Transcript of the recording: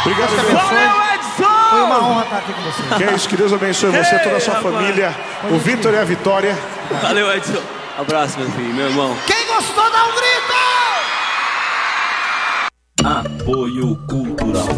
Obrigado, Valeu, Edson! Foi uma honra estar aqui com você. Que é isso, que Deus abençoe você, toda a sua família. O Vitor e a Vitória. Valeu, Edson. Abraço, meu filho, meu irmão. Quem gostou, dá um grito! Apoio Cultural.